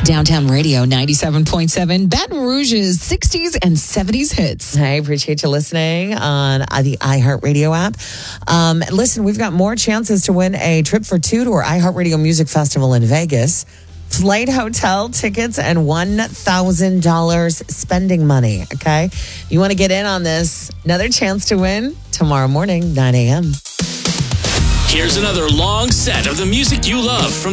Downtown Radio 97.7, Baton Rouge's 60s and 70s hits. I appreciate you listening on the iHeartRadio app. Listen, we've got more chances to win a trip for two to our iHeartRadio Music Festival in Vegas. Flight, hotel, tickets, and $1,000 spending money, okay? You want to get in on this? Another chance to win tomorrow morning, 9 a.m. Here's another long set of the music you love from